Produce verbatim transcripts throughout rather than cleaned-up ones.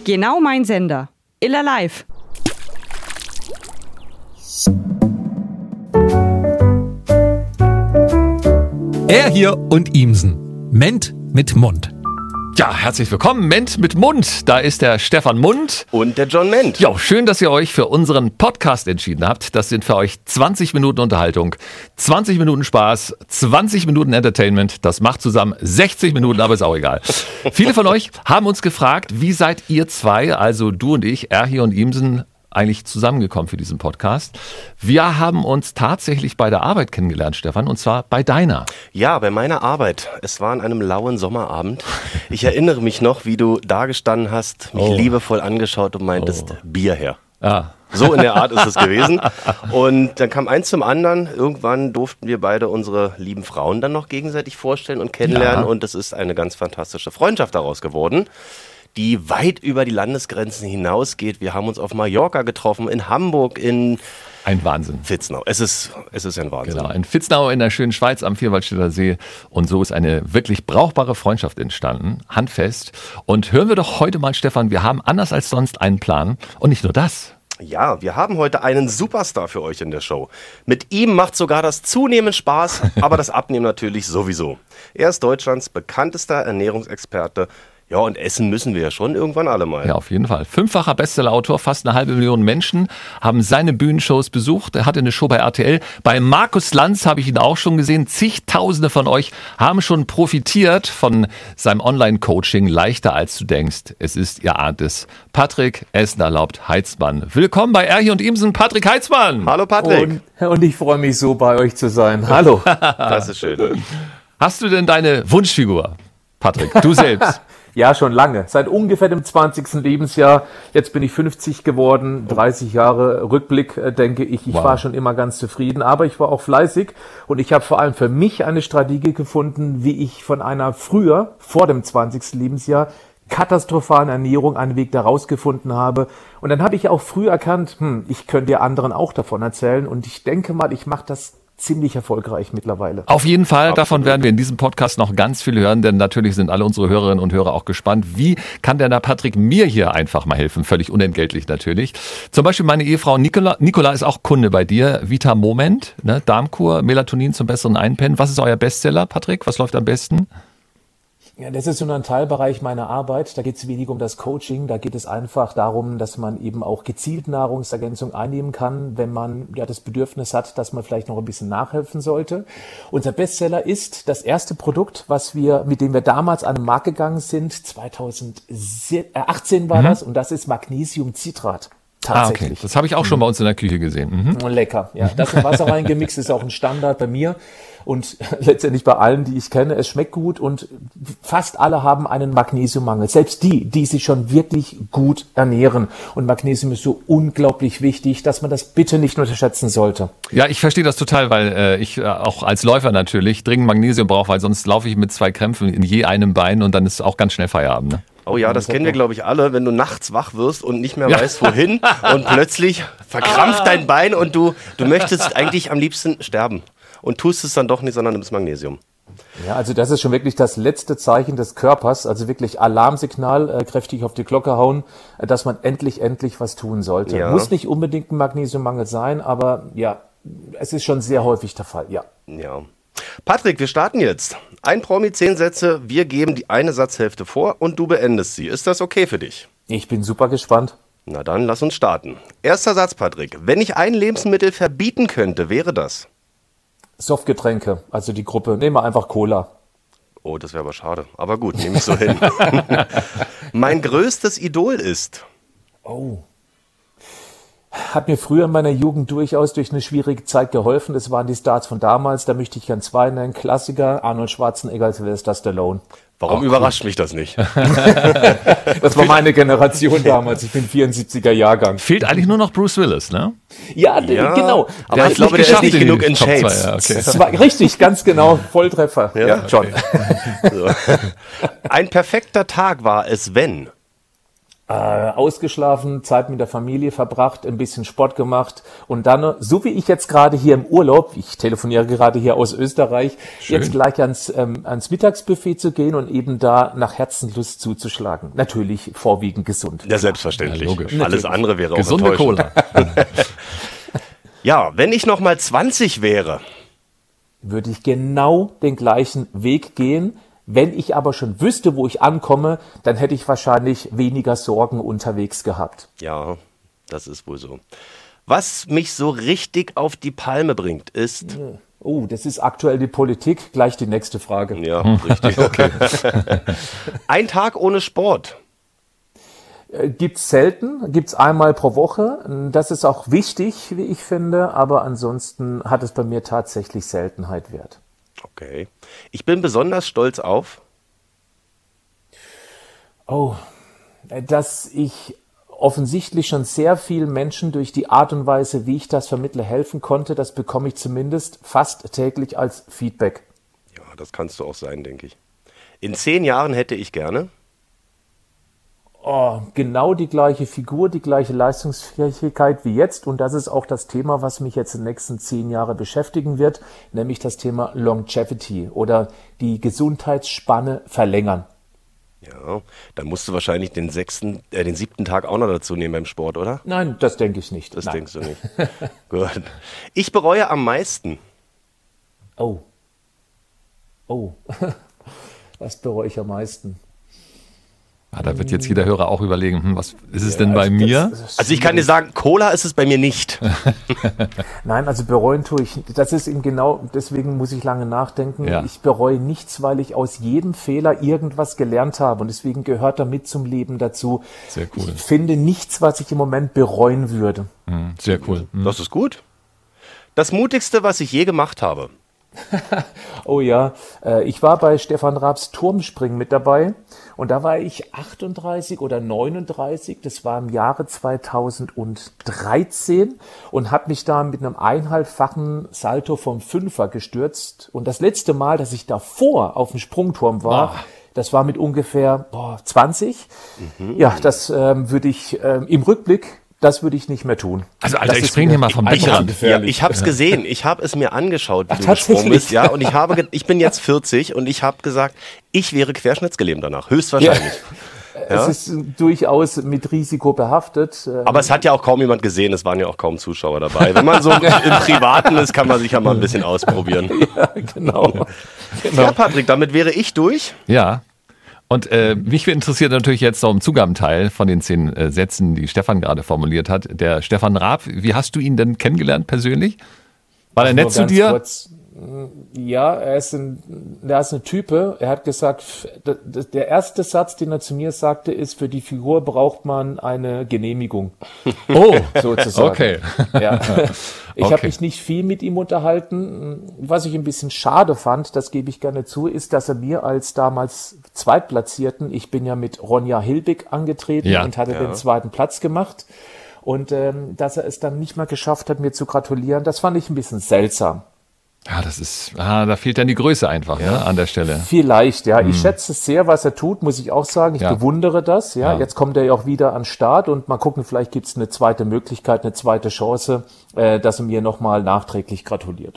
Genau mein Sender. Iller Live. Er hier und Imsen. Ment mit Mund. Ja, herzlich willkommen, Ment mit Mund. Da ist der Stefan Mund. Und der John Ment. Ja, schön, dass ihr euch für unseren Podcast entschieden habt. Das sind für euch zwanzig Minuten Unterhaltung, zwanzig Minuten Spaß, zwanzig Minuten Entertainment. Das macht zusammen sechzig Minuten, aber ist auch egal. Viele von euch haben uns gefragt, wie seid ihr zwei, also du und ich, er hier und Imsen, eigentlich zusammengekommen für diesen Podcast. Wir haben uns tatsächlich bei der Arbeit kennengelernt, Stefan, und zwar bei deiner. Ja, bei meiner Arbeit. Es war an einem lauen Sommerabend. Ich erinnere mich noch, wie du da gestanden hast, mich Oh. liebevoll angeschaut und meintest, Oh. Bier her. Ah. So in der Art ist es gewesen. Und dann kam eins zum anderen. Irgendwann durften wir beide unsere lieben Frauen dann noch gegenseitig vorstellen und kennenlernen. Ja. Und es ist eine ganz fantastische Freundschaft daraus geworden, die weit über die Landesgrenzen hinausgeht. Wir haben uns auf Mallorca getroffen, in Hamburg, in Ein Wahnsinn. Vitznau. Es ist, es ist ein Wahnsinn. Genau, in Vitznau in der schönen Schweiz am Vierwaldstätter See. Und so ist eine wirklich brauchbare Freundschaft entstanden, handfest. Und hören wir doch heute mal, Stefan, wir haben anders als sonst einen Plan. Und nicht nur das. Ja, wir haben heute einen Superstar für euch in der Show. Mit ihm macht sogar das Zunehmen Spaß, aber das Abnehmen natürlich sowieso. Er ist Deutschlands bekanntester Ernährungsexperte. Ja, und essen müssen wir ja schon irgendwann alle mal. Ja, auf jeden Fall. Fünffacher Bestsellerautor, fast eine halbe Million Menschen haben seine Bühnenshows besucht. Er hatte eine Show bei R T L. Bei Markus Lanz habe ich ihn auch schon gesehen. Zigtausende von euch haben schon profitiert von seinem Online-Coaching. Leichter als du denkst. Es ist, ihr ahnt es, Patrick Essen erlaubt Heitzmann. Willkommen bei Erhi und Imsen, Patrick Heitzmann. Hallo Patrick. Und, und ich freue mich so, bei euch zu sein. Hallo. Das ist schön. Hast du denn deine Wunschfigur, Patrick? Du selbst? Ja, schon lange. Seit ungefähr dem zwanzigsten Lebensjahr. Jetzt bin ich fünfzig geworden, dreißig Jahre Rückblick, äh, denke ich. Ich Wow. war schon immer ganz zufrieden, aber ich war auch fleißig und ich habe vor allem für mich eine Strategie gefunden, wie ich von einer früher, vor dem zwanzigsten Lebensjahr, katastrophalen Ernährung einen Weg daraus gefunden habe. Und dann habe ich auch früh erkannt, hm, ich könnte ja anderen auch davon erzählen und ich denke mal, ich mache das ziemlich erfolgreich mittlerweile. Auf jeden Fall, Absolut. davon werden wir in diesem Podcast noch ganz viel hören, denn natürlich sind alle unsere Hörerinnen und Hörer auch gespannt, wie kann denn der Patrick mir hier einfach mal helfen, völlig unentgeltlich natürlich. Zum Beispiel meine Ehefrau Nicola, Nicola ist auch Kunde bei dir, Vita Moment, ne? Darmkur, Melatonin zum besseren Einpennen. Was ist euer Bestseller, Patrick? Was läuft am besten? Ja, das ist so ein Teilbereich meiner Arbeit. Da geht es wenig um das Coaching. Da geht es einfach darum, dass man eben auch gezielt Nahrungsergänzung einnehmen kann, wenn man ja das Bedürfnis hat, dass man vielleicht noch ein bisschen nachhelfen sollte. Unser Bestseller ist das erste Produkt, was wir, mit dem wir damals an den Markt gegangen sind. zweitausendachtzehn war Mhm. das und das ist Magnesiumcitrat. Ah, okay. Tatsächlich. Das habe ich auch schon bei uns in der Küche gesehen. Mhm. Lecker, ja. Das in Wasser reingemixt ist auch ein Standard bei mir und letztendlich bei allen, die ich kenne. Es schmeckt gut und fast alle haben einen Magnesiummangel. Selbst die, die sich schon wirklich gut ernähren. Und Magnesium ist so unglaublich wichtig, dass man das bitte nicht unterschätzen sollte. Ja, ich verstehe das total, weil äh, ich äh, auch als Läufer natürlich dringend Magnesium brauche, weil sonst laufe ich mit zwei Krämpfen in je einem Bein und dann ist auch ganz schnell Feierabend. Ne? Oh ja, das kennen wir, glaube ich, alle, wenn du nachts wach wirst und nicht mehr Ja. weißt, wohin und plötzlich verkrampft dein Bein und du, du möchtest eigentlich am liebsten sterben und tust es dann doch nicht, sondern nimmst Magnesium. Ja, also das ist schon wirklich das letzte Zeichen des Körpers, also wirklich Alarmsignal, äh, kräftig auf die Glocke hauen, äh, dass man endlich, endlich was tun sollte. Ja. Muss nicht unbedingt ein Magnesiummangel sein, aber ja, es ist schon sehr häufig der Fall, ja. Ja. Patrick, wir starten jetzt. Ein Promi, zehn Sätze, wir geben die eine Satzhälfte vor und du beendest sie. Ist das okay für dich? Ich bin super gespannt. Na dann, lass uns starten. Erster Satz, Patrick. Wenn ich ein Lebensmittel verbieten könnte, wäre das? Softgetränke, also die Gruppe, nehmen wir einfach Cola. Oh, das wäre aber schade. Aber gut, nehme ich so hin. Mein größtes Idol ist? Oh. Hat mir früher in meiner Jugend durchaus durch eine schwierige Zeit geholfen. Das waren die Stars von damals. Da möchte ich gern zwei nennen. Klassiker, Arnold Schwarzenegger, Sylvester Stallone. Warum Ach, überrascht mich das nicht? Das war meine Generation damals. Ich bin vierundsiebziger Jahrgang. Fehlt eigentlich nur noch Bruce Willis, ne? Ja, d- Ja, genau. aber Der ich hat's glaube, nicht der ist geschafft nicht in die genug in Top zwei, Shapes. ja, okay. Das war richtig, ganz genau. Volltreffer. Ja, Ja, John. So. Ein perfekter Tag war es, wenn? Äh, ausgeschlafen, Zeit mit der Familie verbracht, ein bisschen Sport gemacht und dann, so wie ich jetzt gerade hier im Urlaub, ich telefoniere gerade hier aus Österreich, Schön. jetzt gleich ans, ähm, ans Mittagsbuffet zu gehen und eben da nach Herzenslust zuzuschlagen. Natürlich vorwiegend gesund. Ja, selbstverständlich. Ja, logisch. Alles andere wäre auch Gesunde enttäuschend. Cola. Ja, wenn ich noch mal zwanzig wäre, Würde ich genau den gleichen Weg gehen. Wenn ich aber schon wüsste, wo ich ankomme, dann hätte ich wahrscheinlich weniger Sorgen unterwegs gehabt. ja, das ist wohl so. Was mich so richtig auf die Palme bringt, ist, Oh, das ist aktuell die Politik. Gleich die nächste Frage. ja, richtig. Okay. Ein Tag ohne Sport. Äh, Gibt's selten, gibt's einmal pro Woche. Das ist auch wichtig, wie ich finde, aber ansonsten hat es bei mir tatsächlich Seltenheit wert. Okay. Ich bin besonders stolz auf. Oh, dass ich offensichtlich schon sehr vielen Menschen durch die Art und Weise, wie ich das vermittle, helfen konnte. Das bekomme ich zumindest fast täglich als Feedback. Ja, das kannst du auch sein, denke ich. In zehn Jahren hätte ich gerne. Oh, genau die gleiche Figur, die gleiche Leistungsfähigkeit wie jetzt. Und das ist auch das Thema, was mich jetzt in den nächsten zehn Jahren beschäftigen wird, nämlich das Thema Longevity oder die Gesundheitsspanne verlängern. Ja, dann musst du wahrscheinlich den sechsten, äh, den siebten Tag auch noch dazu nehmen beim Sport, oder? Nein, das denke ich nicht. Das Nein. denkst du nicht. Gut. Ich bereue am meisten. Oh. Oh. Was bereue ich am meisten? Ah, da wird jetzt jeder Hörer auch überlegen, hm, was ist es denn bei Also mir? das- das- Also ich kann dir sagen, Cola ist es bei mir nicht. Nein, also bereuen tue ich, das ist eben genau, deswegen muss ich lange nachdenken. Ja. Ich bereue nichts, weil ich aus jedem Fehler irgendwas gelernt habe und deswegen gehört damit zum Leben dazu. Sehr cool. Ich finde nichts, was ich im Moment bereuen würde. Hm, sehr cool. Hm. Das ist gut. Das Mutigste, was ich je gemacht habe. Oh ja, äh, ich war bei Stefan Raabs Turmspringen mit dabei und da war ich achtunddreißig oder neununddreißig, das war im Jahre zweitausenddreizehn und habe mich da mit einem eineinhalbfachen Salto vom Fünfer gestürzt und das letzte Mal, dass ich davor auf dem Sprungturm war, Ah. das war mit ungefähr boah, zwanzig. Ja, das ähm, würde ich ähm, im Rückblick, das würde ich nicht mehr tun. Also Alter, Das ich ist spring mir hier mal vom einfach Beckrand. zu Ja, gefährlich. ich habe es gesehen. Ich habe es mir angeschaut, wie Ach, du gesprungen tatsächlich? bist. Ja, und ich habe, ge- ich bin jetzt vierzig und ich habe gesagt, ich wäre querschnittsgelähmt danach, höchstwahrscheinlich. Ja? Es ist durchaus mit Risiko behaftet. ähm, Aber es hat ja auch kaum jemand gesehen. Es waren ja auch kaum Zuschauer dabei. Wenn man so im Privaten ist, kann man sich ja mal ein bisschen ausprobieren. Ja, genau. genau. Ja, Patrick, damit wäre ich durch. Ja. Und äh, mich interessiert natürlich jetzt noch im Zugabenteil von den zehn äh, Sätzen, die Stefan gerade formuliert hat. Der Stefan Raab, wie hast du ihn denn kennengelernt persönlich? War er Nur nett zu ganz dir? kurz. Ja, er ist ein, er ist eine Type. Er hat gesagt, d- d- der erste Satz, den er zu mir sagte, ist, für die Figur braucht man eine Genehmigung, Oh, sozusagen. okay. Ja. Ich Okay. habe mich nicht viel mit ihm unterhalten. Was ich ein bisschen schade fand, das gebe ich gerne zu, ist, dass er mir als damals Zweitplatzierten, ich bin ja mit Ronja Hilbig angetreten Ja. und hatte den zweiten Platz gemacht. Und ähm, dass er es dann nicht mal geschafft hat, mir zu gratulieren, das fand ich ein bisschen seltsam. Ja, das ist, ah, da fehlt dann die Größe einfach, ne, an der Stelle. Vielleicht, ja. Ich schätze es sehr, was er tut, muss ich auch sagen. Ich Ja. bewundere das. Ja. Ja. Jetzt kommt er ja auch wieder an den Start und mal gucken, vielleicht gibt es eine zweite Möglichkeit, eine zweite Chance, äh, dass er mir nochmal nachträglich gratuliert.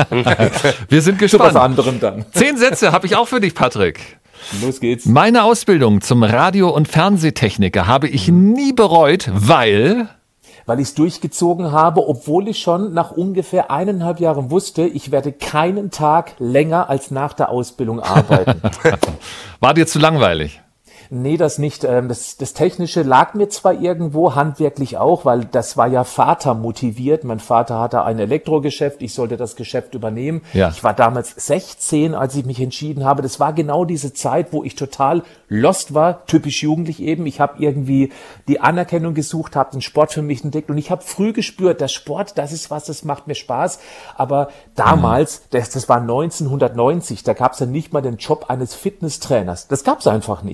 Wir sind Zu was gespannt. anderem dann. Zehn Sätze habe ich auch für dich, Patrick. Los geht's. Meine Ausbildung zum Radio- und Fernsehtechniker habe ich nie bereut, weil... Weil ich es durchgezogen habe, obwohl ich schon nach ungefähr eineinhalb Jahren wusste, ich werde keinen Tag länger als nach der Ausbildung arbeiten. War dir zu langweilig? Nee, das nicht. Ähm, Das, das Technische lag mir zwar irgendwo, handwerklich auch, weil das war ja Vater motiviert. Mein Vater hatte ein Elektrogeschäft, ich sollte das Geschäft übernehmen. Ja. Ich war damals sechzehn, als ich mich entschieden habe. Das war genau diese Zeit, wo ich total lost war, typisch jugendlich eben. Ich habe irgendwie die Anerkennung gesucht, habe den Sport für mich entdeckt und ich habe früh gespürt, der Sport, das ist was, das macht mir Spaß. Aber damals, das, das war neunzehnhundertneunzig, da gab es ja nicht mal den Job eines Fitnesstrainers. Das gab es einfach nicht. Ja,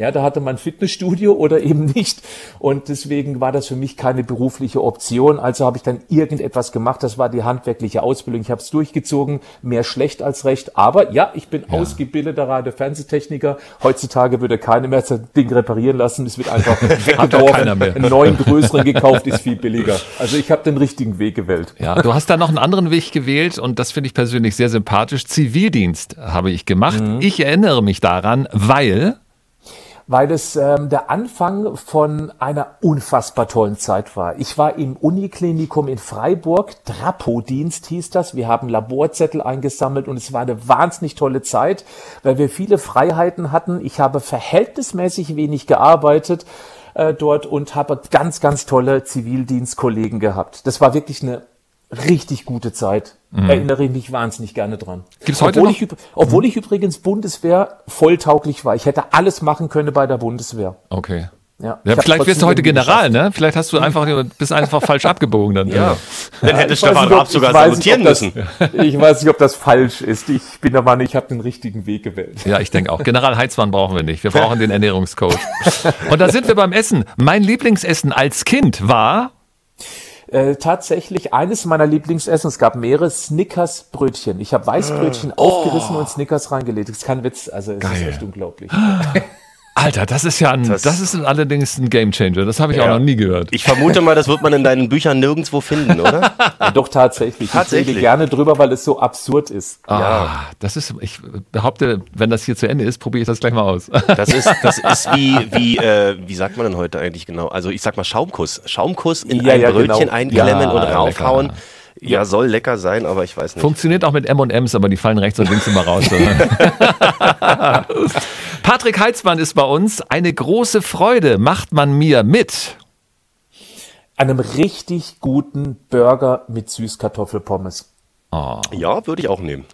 Ja, da hatte man Fitnessstudio oder eben nicht. Und deswegen war das für mich keine berufliche Option. Also habe ich dann irgendetwas gemacht. Das war die handwerkliche Ausbildung. Ich habe es durchgezogen, mehr schlecht als recht. Aber ja, ich bin ja. ausgebildeter Radio-Fernsehtechniker. Heutzutage würde keiner mehr das Ding reparieren lassen. Es wird einfach weggeworfen. Einen neuen, größeren gekauft, ist viel billiger. Also ich habe den richtigen Weg gewählt. Ja, du hast da noch einen anderen Weg gewählt und das finde ich persönlich sehr sympathisch. Zivildienst habe ich gemacht. Mhm. Ich erinnere mich daran, weil... weil es ähm, der Anfang von einer unfassbar tollen Zeit war. Ich war im Uniklinikum in Freiburg, Trapodienst hieß das. Wir haben Laborzettel eingesammelt und es war eine wahnsinnig tolle Zeit, weil wir viele Freiheiten hatten. Ich habe verhältnismäßig wenig gearbeitet äh, dort und habe ganz, ganz tolle Zivildienstkollegen gehabt. Das war wirklich eine richtig gute Zeit. Mhm. Erinnere ich mich wahnsinnig gerne dran. Gibt's heute obwohl noch? Ich, obwohl mhm. ich übrigens Bundeswehr volltauglich war. Ich hätte alles machen können bei der Bundeswehr. Okay. Ja, ja, vielleicht wirst du heute General, ne? Vielleicht hast du einfach, bist einfach falsch abgebogen dann. Ja. Dann ja, hätte Stefan Raab sogar salutieren müssen. Das, ich weiß nicht, ob das falsch ist. Ich bin der Mann, ich habe den richtigen Weg gewählt. Ja, ich denke auch. General Heizmann brauchen wir nicht. Wir brauchen den Ernährungscoach. Und da sind wir beim Essen. Mein Lieblingsessen als Kind war... Äh, tatsächlich eines meiner Lieblingsessen, es gab mehrere, Snickers-Brötchen. Ich habe Weißbrötchen oh. aufgerissen und Snickers reingelegt. Das ist kein Witz, also es Geil. ist echt unglaublich. Alter, das ist ja ein, das, das ist allerdings ein Gamechanger. Das habe ich ja. auch noch nie gehört. Ich vermute mal, das wird man in deinen Büchern nirgendwo finden, oder? Ja, doch, tatsächlich. tatsächlich. Ich rede gerne drüber, weil es so absurd ist. Ah, ja. Das ist, ich behaupte, wenn das hier zu Ende ist, probiere ich das gleich mal aus. Das ist, das ist wie, wie, äh, wie sagt man denn heute eigentlich genau? Also ich sag mal Schaumkuss. Schaumkuss in ja, ein ja, Brötchen genau. einklemmen ja, und raufhauen. Lecker. Ja, soll lecker sein, aber ich weiß nicht. Funktioniert auch mit M und M's, aber die fallen rechts und links immer raus. Patrick Heitzmann ist bei uns. Eine große Freude macht man mir mit einem richtig guten Burger mit Süßkartoffelpommes. Oh. Ja, würde ich auch nehmen.